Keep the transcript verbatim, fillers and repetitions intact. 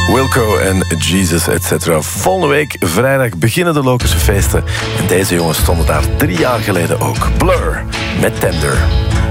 Wilco en Jesus, et cetera. Volgende week, vrijdag, beginnen de Lokerse feesten. En deze jongens stonden daar drie jaar geleden ook. Blur met Tender.